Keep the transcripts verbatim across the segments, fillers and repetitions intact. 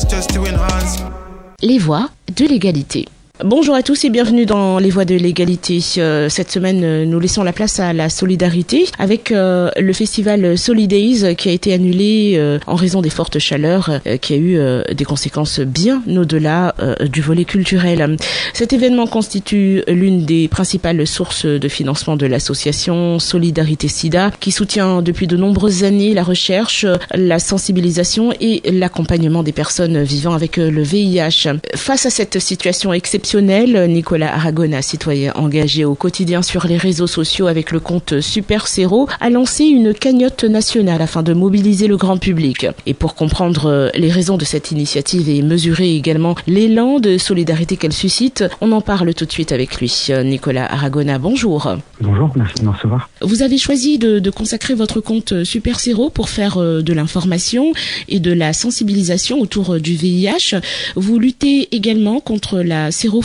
just, just to enhance. Les voix de l'égalité. Bonjour à tous et bienvenue dans Les Voix de l'égalité. Euh, cette semaine, euh, nous laissons la place à la solidarité avec euh, le festival Solidays qui a été annulé euh, en raison des fortes chaleurs euh, qui a eu euh, des conséquences bien au-delà euh, du volet culturel. Cet événement constitue l'une des principales sources de financement de l'association Solidarité Sida qui soutient depuis de nombreuses années la recherche, la sensibilisation et l'accompagnement des personnes vivant avec le V I H. Face à cette situation exceptionnelle, Nicolas Aragona, citoyen engagé au quotidien sur les réseaux sociaux avec le compte Super Zéro, a lancé une cagnotte nationale afin de mobiliser le grand public. Et pour comprendre les raisons de cette initiative et mesurer également l'élan de solidarité qu'elle suscite, on en parle tout de suite avec lui. Nicolas Aragona, bonjour. Bonjour, merci de me recevoir. Vous avez choisi de, de consacrer votre compte Super Zéro pour faire de l'information et de la sensibilisation autour du V I H. Vous luttez également contre la sérophobie.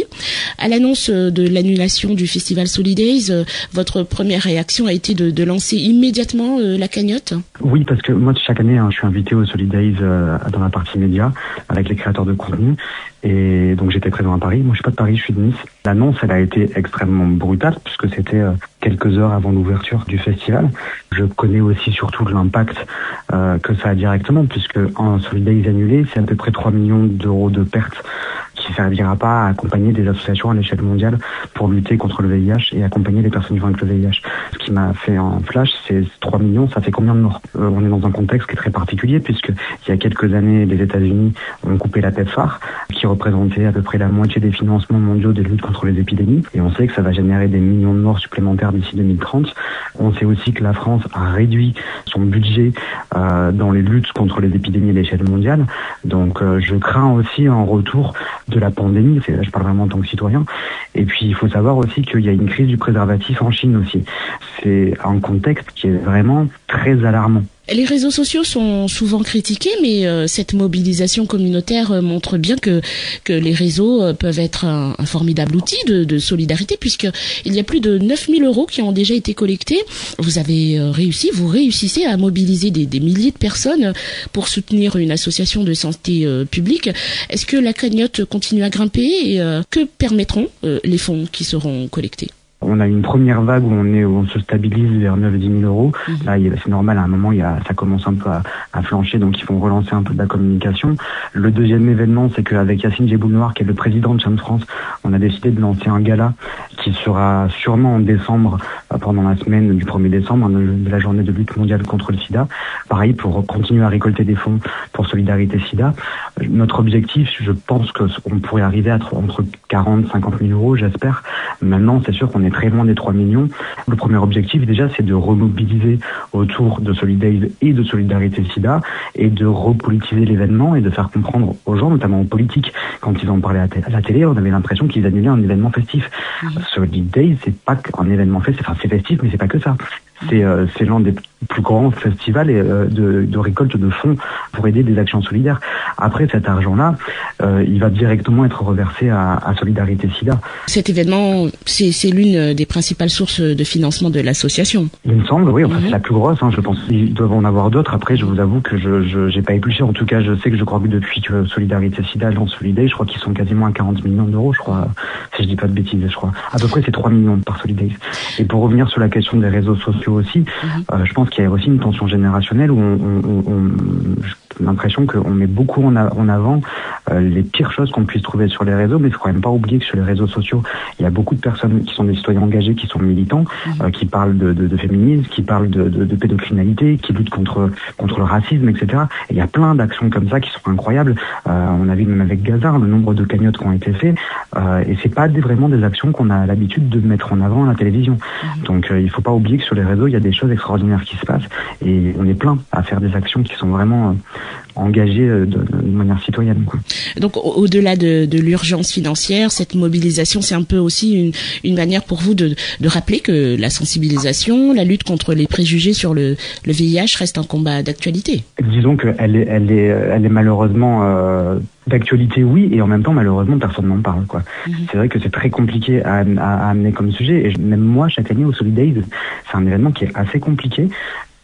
À l'annonce de l'annulation du festival Solidays, votre première réaction a été de, de lancer immédiatement euh, la cagnotte ? Oui, parce que moi, chaque année, hein, je suis invité au Solidays euh, dans la partie média avec les créateurs de contenu. Et donc j'étais présent à Paris. Moi je suis pas de Paris, je suis de Nice. L'annonce elle a été extrêmement brutale puisque c'était euh, quelques heures avant l'ouverture du festival. Je connais aussi surtout l'impact euh, que ça a directement puisque en Solidays annulé, c'est à peu près trois millions d'euros de pertes qui ne servira pas à accompagner des associations à l'échelle mondiale pour lutter contre le V I H et accompagner les personnes vivant avec le V I H. Ce qui m'a fait un flash, c'est trois millions, ça fait combien de morts ? euh, On est dans un contexte qui est très particulier puisque il y a quelques années, les États-Unis ont coupé la PEPFAR qui représentait à peu près la moitié des financements mondiaux des luttes contre les épidémies. Et on sait que ça va générer des millions de morts supplémentaires d'ici deux mille trente. On sait aussi que la France a réduit son budget euh, dans les luttes contre les épidémies à l'échelle mondiale. Donc euh, je crains aussi un retour de la pandémie. C'est, là, je parle vraiment en tant que citoyen. Et puis il faut savoir aussi qu'il y a une crise du préservatif en Chine aussi. C'est un contexte qui est vraiment très alarmant. Les réseaux sociaux sont souvent critiqués, mais euh, cette mobilisation communautaire euh, montre bien que que les réseaux euh, peuvent être un, un formidable outil de, de solidarité, puisqu'il y a plus de neuf mille euros qui ont déjà été collectés. Vous avez euh, réussi, vous réussissez à mobiliser des, des milliers de personnes pour soutenir une association de santé euh, publique. Est-ce que la cagnotte continue à grimper et euh, que permettront euh, les fonds qui seront collectés ? On a une première vague où on est, où on se stabilise vers neuf à dix mille euros. Mmh. Là, c'est normal, à un moment, il y a, ça commence un peu à, à flancher, donc ils vont relancer un peu de la communication. Le deuxième événement, c'est qu'avec Yacine Jeboul-Noir, qui est le président de Cham France, on a décidé de lancer un gala qui sera sûrement en décembre, pendant la semaine du premier décembre, de la journée de lutte mondiale contre le sida. Pareil, pour continuer à récolter des fonds pour Solidarité Sida. Notre objectif, je pense qu'on pourrait arriver à entre quarante et cinquante mille euros, j'espère. Maintenant, c'est sûr qu'on est très loin des trois millions. Le premier objectif, déjà, c'est de remobiliser autour de Solidays et de Solidarité Sida et de repolitiser l'événement et de faire comprendre aux gens, notamment aux politiques, quand ils en parlaient à la télé, on avait l'impression qu'ils annulaient un événement festif. Mmh. Solidays, c'est pas qu'un événement festif, enfin c'est festif, mais c'est pas que ça. C'est, euh, c'est l'un des plus grands festivals euh, de, de récolte de fonds pour aider des actions solidaires. Après, cet argent-là, euh, il va directement être reversé à, à Solidarité Sida. Cet événement, c'est, c'est l'une des principales sources de financement de l'association. Il me semble, oui. Enfin, mmh. C'est la plus grosse. Hein, je pense qu'ils doivent en avoir d'autres. Après, je vous avoue que je, je j'ai pas épluché. En tout cas, je sais que je crois que depuis que Solidarité Sida lance Solidays, je crois qu'ils sont quasiment à quarante millions d'euros, je crois, si je dis pas de bêtises, je crois. À peu près, c'est trois millions par Solidays. Et pour revenir sur la question des réseaux sociaux aussi, mmh. euh, je pense qu'il y a aussi une tension générationnelle où on, on, on, j'ai l'impression qu'on met beaucoup en, a, en avant euh, les pires choses qu'on puisse trouver sur les réseaux, mais il faut quand même pas oublier que sur les réseaux sociaux, il y a beaucoup de personnes qui sont des citoyens engagés, qui sont militants, mmh. euh, qui parlent de, de, de féminisme, qui parlent de, de, de pédocriminalité, qui luttent contre contre le racisme, et cetera. Et il y a plein d'actions comme ça qui sont incroyables. Euh, on a vu même avec Gaza le nombre de cagnottes qui ont été faites, euh, et c'est pas des, vraiment des actions qu'on a l'habitude de mettre en avant à la télévision. Mmh. Donc euh, il faut pas oublier que sur les réseaux, il y a des choses extraordinaires qui se passent, et on est plein à faire des actions qui sont vraiment euh, engagées euh, de, de manière citoyenne, quoi. Donc au-delà de, de l'urgence financière, cette mobilisation, c'est un peu aussi une, une manière pour vous de, de rappeler que la sensibilisation, la lutte contre les préjugés sur le, le V I H reste un combat d'actualité. Disons qu'elle est, elle est, elle est malheureusement euh, d'actualité, oui, et en même temps, malheureusement, personne n'en parle, quoi. Mmh. C'est vrai que c'est très compliqué à, à, à amener comme sujet, et même moi, chaque année au Solidays, c'est un événement qui est assez compliqué.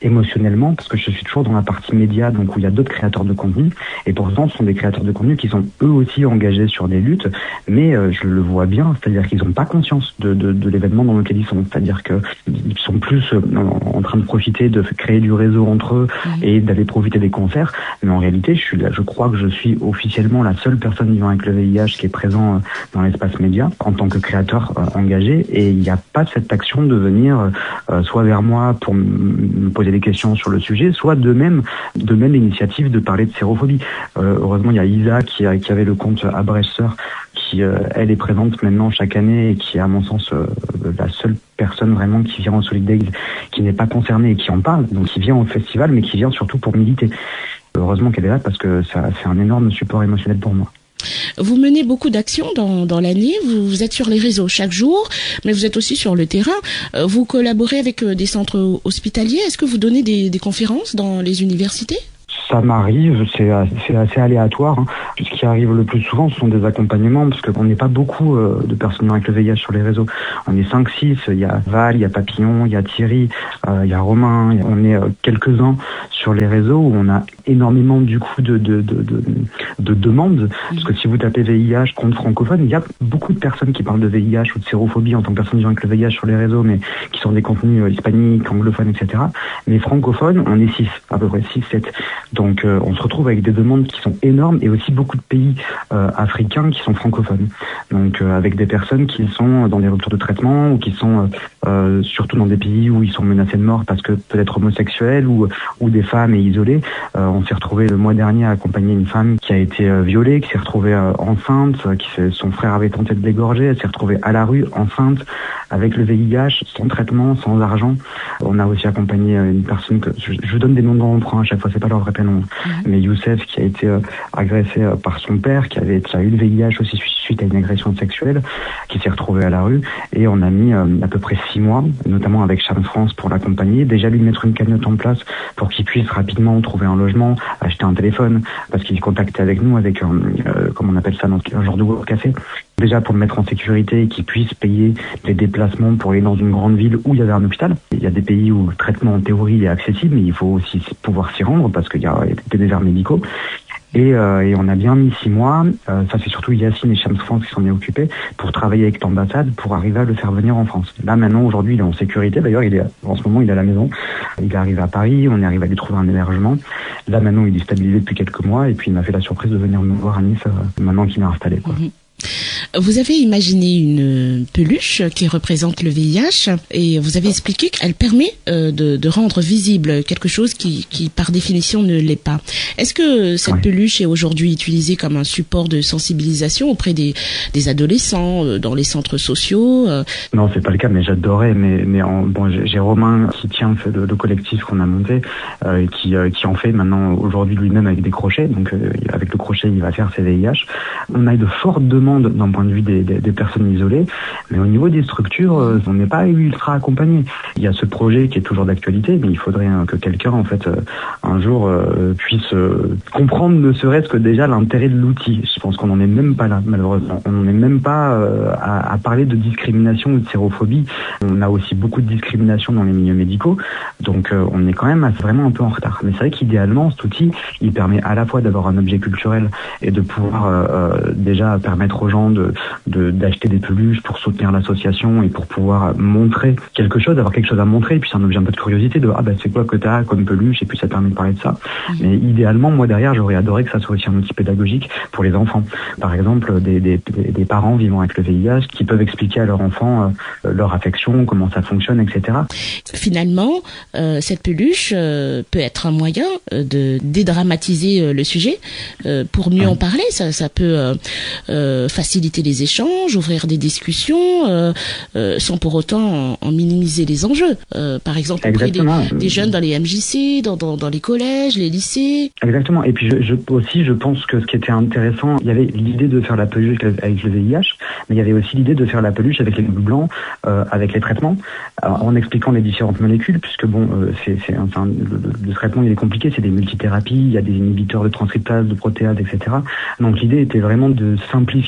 émotionnellement, parce que je suis toujours dans la partie média, donc où il y a d'autres créateurs de contenu, et pourtant ce sont des créateurs de contenu qui sont eux aussi engagés sur des luttes, mais euh, je le vois bien, c'est-à-dire qu'ils n'ont pas conscience de, de, de l'événement dans lequel ils sont, c'est-à-dire qu'ils sont plus euh, en, en train de profiter de créer du réseau entre eux mmh. et d'aller profiter des concerts, mais en réalité, je suis là, je crois que je suis officiellement la seule personne vivant avec le V I H qui est présent euh, dans l'espace média en tant que créateur euh, engagé, et il n'y a pas cette action de venir euh, soit vers moi pour me poser des questions sur le sujet, soit de même de même l'initiative de parler de sérophobie. Euh, heureusement, il y a Isa qui, a, qui avait le compte Abresseur, qui euh, elle est présente maintenant chaque année et qui est à mon sens euh, la seule personne vraiment qui vient au Solid Days qui n'est pas concernée et qui en parle, donc qui vient au festival mais qui vient surtout pour militer. Heureusement qu'elle est là parce que ça c'est un énorme support émotionnel pour moi. Vous menez beaucoup d'actions dans, dans l'année, vous, vous êtes sur les réseaux chaque jour, mais vous êtes aussi sur le terrain. Vous collaborez avec des centres hospitaliers. Est-ce que vous donnez des, des conférences dans les universités ? Ça m'arrive, c'est assez, assez aléatoire. Hein. Ce qui arrive le plus souvent, ce sont des accompagnements, parce qu'on n'est pas beaucoup euh, de personnes avec le V I H sur les réseaux. On est cinq six, il y a Val, il y a Papillon, il y a Thierry, euh, il y a Romain, on est euh, quelques-uns sur les réseaux où on a énormément du coup de, de, de, de, de demandes, parce que si vous tapez V I H compte francophone, il y a beaucoup de personnes qui parlent de V I H ou de sérophobie en tant que personnes vivant avec le V I H sur les réseaux, mais qui sont des contenus euh, hispaniques, anglophones, et cetera. Mais francophones, on est six, à peu près six sept. Donc euh, on se retrouve avec des demandes qui sont énormes et aussi beaucoup de pays euh, africains qui sont francophones. Donc euh, avec des personnes qui sont dans des ruptures de traitement ou qui sont euh, surtout dans des pays où ils sont menacés de mort parce que peut-être homosexuels ou, ou des femmes et isolées. Euh, on s'est retrouvé le mois dernier à accompagner une femme qui a été euh, violée, qui s'est retrouvée euh, enceinte, qui s'est, son frère avait tenté de l'égorger, elle s'est retrouvée à la rue enceinte avec le V I H, sans traitement, sans argent. On a aussi accompagné une personne que je, je donne des noms de emprunt à chaque fois, c'est pas leur vrai prénom. Mais Youssef qui a été euh, agressé euh, par son père, qui avait qui a eu le V I H aussi suite à une agression sexuelle, qui s'est retrouvé à la rue, et on a mis euh, à peu près six mois, notamment avec Charles France pour l'accompagner, déjà lui mettre une cagnotte en place pour qu'il puisse rapidement trouver un logement, acheter un téléphone, parce qu'il est contacté avec nous avec un, euh, comment on appelle ça, un genre de café, déjà pour le mettre en sécurité et qu'il puisse payer les déplacements pour aller dans une grande ville où il y avait un hôpital. Il y a des pays où le traitement en théorie est accessible, mais il faut aussi pouvoir s'y rendre parce qu'il y a des déserts médicaux. Et, euh, et on a bien mis six mois, euh, ça c'est surtout Yacine et Shams France qui s'en est occupé, pour travailler avec l'ambassade pour arriver à le faire venir en France. Là maintenant, aujourd'hui, il est en sécurité, d'ailleurs il est en ce moment il est à la maison, il est arrivé à Paris, on est arrivé à lui trouver un hébergement. Là maintenant il est stabilisé depuis quelques mois et puis il m'a fait la surprise de venir me voir à Nice euh, maintenant qu'il est installé, quoi. Mm-hmm. Vous avez imaginé une peluche qui représente le V I H et vous avez expliqué qu'elle permet euh, de, de rendre visible quelque chose qui, qui par définition ne l'est pas. Est-ce que cette ouais. peluche est aujourd'hui utilisée comme un support de sensibilisation auprès des, des adolescents, euh, dans les centres sociaux euh... Non, c'est pas le cas, mais j'adorais. Mais, mais en, bon, j'ai Romain qui tient le, le collectif qu'on a monté, euh, qui, euh, qui en fait maintenant aujourd'hui lui-même avec des crochets. Donc euh, avec le crochet, il va faire ses V I H. On a de fortes demandes d'un point de vue des, des, des personnes isolées, mais au niveau des structures, euh, on n'est pas ultra accompagné. Il y a ce projet qui est toujours d'actualité, mais il faudrait hein, que quelqu'un, en fait, euh, un jour euh, puisse euh, comprendre ne serait-ce que déjà l'intérêt de l'outil. Je pense qu'on n'en est même pas là, malheureusement. On n'en est même pas euh, à, à parler de discrimination ou de sérophobie. On a aussi beaucoup de discrimination dans les milieux médicaux, donc euh, on est quand même vraiment un peu en retard. Mais c'est vrai qu'idéalement, cet outil, il permet à la fois d'avoir un objet culturel et de pouvoir euh, déjà permettre aux gens de De, d'acheter des peluches pour soutenir l'association et pour pouvoir montrer quelque chose, avoir quelque chose à montrer, et puis c'est un objet un peu de curiosité de ah ben c'est quoi que t'as comme peluche, et puis ça permet de parler de ça. Mmh. Mais idéalement, moi derrière, j'aurais adoré que ça soit aussi un outil pédagogique pour les enfants. Par exemple, des, des, des parents vivant avec le V I H qui peuvent expliquer à leur enfant euh, leur affection, comment ça fonctionne, et cetera. Finalement, euh, cette peluche euh, peut être un moyen euh, de dédramatiser euh, le sujet euh, pour mieux mmh. en parler. Ça, ça peut euh, euh, faciliter les échanges, ouvrir des discussions, euh, euh, sans pour autant en, en minimiser les enjeux. Euh, par exemple, auprès des, des jeunes dans les M J C, dans, dans, dans les collèges, les lycées. Exactement. Et puis je, je, aussi, je pense que ce qui était intéressant, il y avait l'idée de faire la peluche avec le V I H, mais il y avait aussi l'idée de faire la peluche avec les globules blancs, euh, avec les traitements, alors, en expliquant les différentes molécules, puisque bon, euh, c'est, c'est, enfin, le, le traitement il est compliqué, c'est des multithérapies, il y a des inhibiteurs de transcriptase, de protéase, et cetera. Donc l'idée était vraiment de simplifier au maximum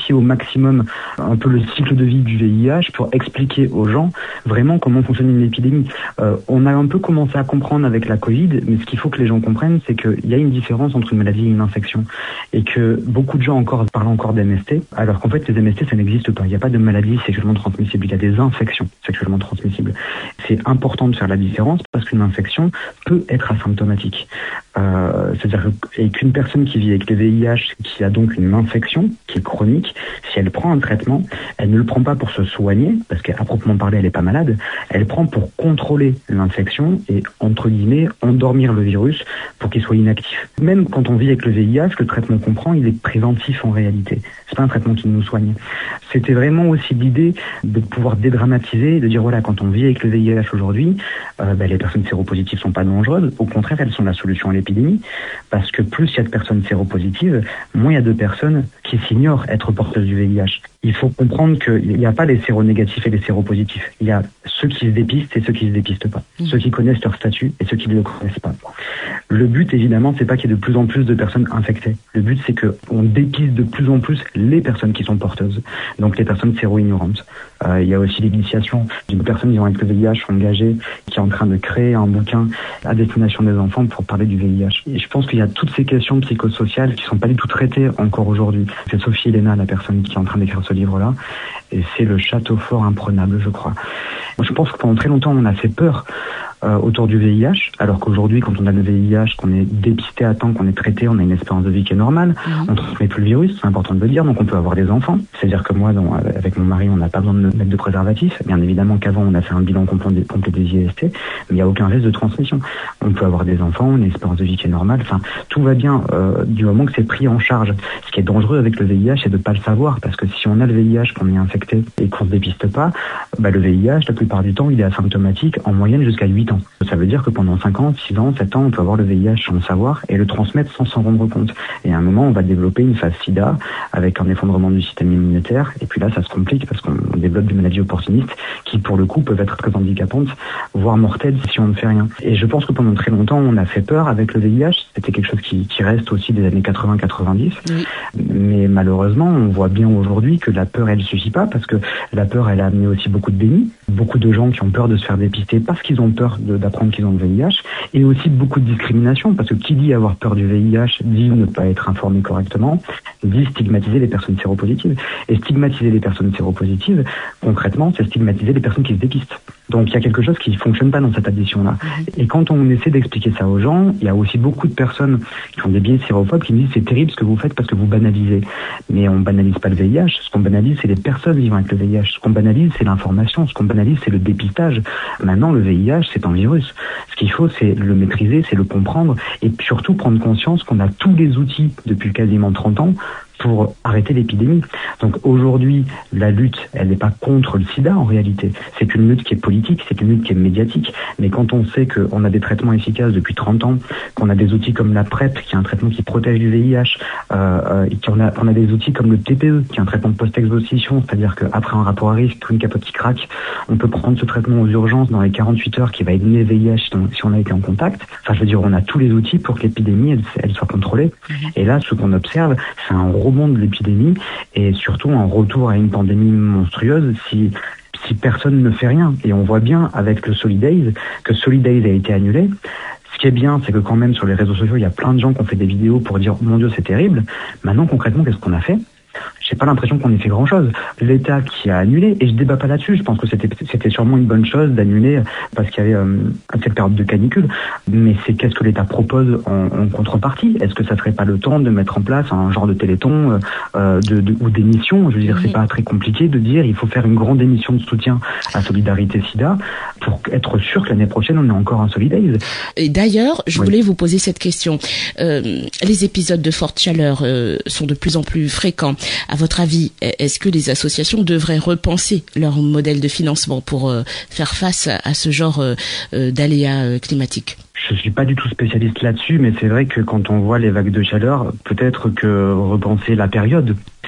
maximum un peu le cycle de vie du V I H pour expliquer aux gens vraiment comment fonctionne une épidémie. Euh, on a un peu commencé à comprendre avec la Covid, mais ce qu'il faut que les gens comprennent, c'est qu'il y a une différence entre une maladie et une infection. Et que beaucoup de gens encore parlent encore d'M S T, alors qu'en fait les M S T ça n'existe pas. Il n'y a pas de maladie sexuellement transmissible, il y a des infections sexuellement transmissibles. C'est important de faire la différence parce qu'une infection peut être asymptomatique. Euh, c'est-à-dire que, et qu'une personne qui vit avec le V I H, qui a donc une infection qui est chronique, si elle prend un traitement, elle ne le prend pas pour se soigner, parce qu'à proprement parler elle n'est pas malade, elle prend pour contrôler l'infection et entre guillemets endormir le virus pour qu'il soit inactif. Même quand on vit avec le V I H, le traitement qu'on prend, il est préventif en réalité. C'est pas un traitement qui nous soigne. C'était vraiment aussi l'idée de pouvoir dédramatiser, de dire voilà, quand on vit avec le V I H aujourd'hui, euh, ben, les personnes séropositives sont pas dangereuses. Au contraire, elles sont la solution à l'épidémie, parce que plus il y a de personnes séropositives, moins il y a de personnes qui s'ignorent être porteuses du V I H. Il faut comprendre qu'il n'y a pas les séronégatifs et les séropositifs. Il y a ceux qui se dépistent et ceux qui se dépistent pas. Mmh. Ceux qui connaissent leur statut et ceux qui ne le connaissent pas. Le but, évidemment, c'est pas qu'il y ait de plus en plus de personnes infectées. Le but, c'est qu'on dépiste de plus en plus les personnes qui sont porteuses. Donc, les personnes séro-ignorantes. Euh, il y a aussi l'initiation d'une personne vivant avec le V I H engagée qui est en train de créer un bouquin à destination des enfants pour parler du V I H. Et je pense qu'il y a toutes ces questions psychosociales qui sont pas du tout traitées encore aujourd'hui. C'est Sophie Elena, la personne qui est en train d'écrire ce livre-là. Et c'est le château fort imprenable, je crois. Moi, je pense que pendant très longtemps, on a fait peur euh, autour du V I H, alors qu'aujourd'hui, quand on a le V I H, qu'on est dépisté à temps, qu'on est traité, on a une espérance de vie qui est normale. Mmh. On ne transmet plus le virus, c'est important de le dire, donc on peut avoir des enfants. C'est-à-dire que moi, dans, avec mon mari, on n'a pas besoin de mettre de préservatif. Bien évidemment qu'avant, on a fait un bilan complet, complet des I S T, mais il n'y a aucun risque de transmission. On peut avoir des enfants, on a une espérance de vie qui est normale. Enfin, tout va bien euh, du moment que c'est pris en charge. Ce qui est dangereux avec le V I H, c'est de ne pas le savoir, parce que si on a le V I H, qu'on est infecté et qu'on ne se dépiste pas, bah, le V I H, la plupart du temps, il est asymptomatique en moyenne jusqu'à huit ans. Ça veut dire que pendant cinq ans, six ans, sept ans, on peut avoir le V I H sans le savoir et le transmettre sans s'en rendre compte. Et à un moment, on va développer une phase sida avec un effondrement du système immunitaire. Et puis là, ça se complique parce qu'on développe des maladies opportunistes qui, pour le coup, peuvent être très handicapantes, voire mortelles si on ne fait rien. Et je pense que pendant très longtemps, on a fait peur avec le V I H. C'était quelque chose qui, qui reste aussi des années quatre-vingts quatre-vingt-dix. Oui. Mais malheureusement, on voit bien aujourd'hui que la peur, elle ne suffit pas parce que la peur, elle a amené aussi beaucoup de déni. Beaucoup de gens qui ont peur de se faire dépister parce qu'ils ont peur de, d'apprendre qu'ils ont le V I H. Et aussi beaucoup de discrimination parce que qui dit avoir peur du V I H dit ne pas être informé correctement, dit stigmatiser les personnes séropositives. Et stigmatiser les personnes séropositives, concrètement, c'est stigmatiser les personnes qui se dépistent. Donc il y a quelque chose qui ne fonctionne pas dans cette addition-là. Mmh. Et quand on essaie d'expliquer ça aux gens, il y a aussi beaucoup de personnes qui ont des biais sérophobes qui me disent c'est terrible ce que vous faites parce que vous banalisez. Mais on banalise pas le V I H. Ce qu'on banalise, c'est les personnes vivant avec le V I H. Ce qu'on banalise, c'est l'information. Ce qu'on banalise, c'est le dépistage. Maintenant, le V I H, c'est un virus. Ce qu'il faut, c'est le maîtriser, c'est le comprendre et surtout prendre conscience qu'on a tous les outils depuis quasiment trente ans pour arrêter l'épidémie. Donc aujourd'hui, la lutte, elle n'est pas contre le sida en réalité. C'est une lutte qui est politique, c'est une lutte qui est médiatique. Mais quand on sait qu'on a des traitements efficaces depuis trente ans, qu'on a des outils comme la PrEP, qui est un traitement qui protège du V I H, euh, et qu'on a, qu'on a des outils comme le T P E, qui est un traitement post-exposition, c'est-à-dire qu'après un rapport à risque ou une capote qui craque, on peut prendre ce traitement aux urgences dans les quarante-huit heures qui va éliminer le V I H si on, si on a été en contact. Enfin, je veux dire, on a tous les outils pour que l'épidémie, elle, elle soit contrôlée. Et là, ce qu'on observe, c'est un rebond de l'épidémie et surtout un retour à une pandémie monstrueuse si si personne ne fait rien. Et on voit bien avec le Solidays que Solidays a été annulé. Ce qui est bien, c'est que quand même sur les réseaux sociaux, il y a plein de gens qui ont fait des vidéos pour dire oh, mon Dieu, c'est terrible. Maintenant, concrètement, qu'est-ce qu'on a fait ? J'ai pas l'impression qu'on ait fait grand-chose. L'État qui a annulé, et je débat pas là-dessus, je pense que c'était c'était sûrement une bonne chose d'annuler parce qu'il y avait euh, cette période de canicule. Mais c'est qu'est-ce que l'État propose en, en contrepartie ? Est-ce que ça serait pas le temps de mettre en place un genre de téléthon euh, de, de, ou d'émission ? Je veux dire, oui. C'est pas très compliqué de dire il faut faire une grande émission de soutien à Solidarité Sida pour être sûr que l'année prochaine on ait encore un Solidays. Et d'ailleurs, je oui. voulais vous poser cette question. Euh, les épisodes de forte chaleur euh, sont de plus en plus fréquents. À votre avis, est-ce que les associations devraient repenser leur modèle de financement pour euh, faire face à, à ce genre euh, d'aléas euh, climatiques ? Je suis pas du tout spécialiste là-dessus, mais c'est vrai que quand on voit les vagues de chaleur, peut-être que repenser la période, c'est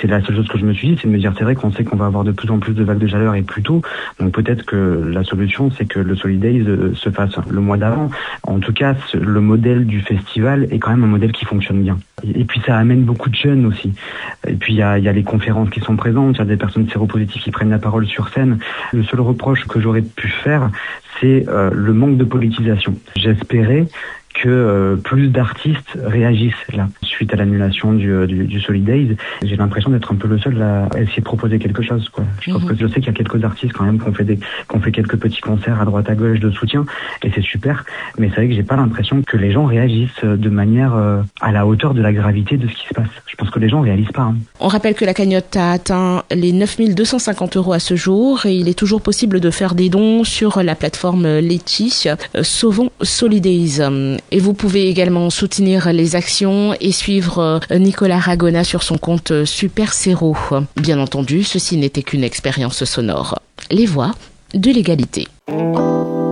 c'est la seule chose que je me suis dit, c'est de me dire, c'est vrai qu'on sait qu'on va avoir de plus en plus de vagues de chaleur et plus tôt, donc peut-être que la solution, c'est que le Solidays se fasse le mois d'avant. En tout cas, le modèle du festival est quand même un modèle qui fonctionne bien. Et puis ça amène beaucoup de jeunes aussi. Et puis il y a, y a les conférences qui sont présentes, il y a des personnes séropositives qui prennent la parole sur scène. Le seul reproche que j'aurais pu faire, c'est euh, le manque de politisation. J'espérais que euh, plus d'artistes réagissent là suite à l'annulation du, du, du Solidays. J'ai l'impression d'être un peu le seul à essayer de proposer quelque chose, quoi. Je pense mmh. que je sais qu'il y a quelques artistes quand même qui ont fait des, qui ont fait quelques petits concerts à droite à gauche de soutien, et c'est super. Mais c'est vrai que j'ai pas l'impression que les gens réagissent de manière euh, à la hauteur de la gravité de ce qui se passe. Je pense que les gens réalisent pas. Hein. On rappelle que la cagnotte a atteint les neuf mille deux cent cinquante euros à ce jour, et il est toujours possible de faire des dons sur la plateforme Litchi. Euh, Sauvons Solidays. Et vous pouvez également soutenir les actions et suivre Nicolas Ragona sur son compte Super Séro. Bien entendu, ceci n'était qu'une expérience sonore. Les voix de l'égalité.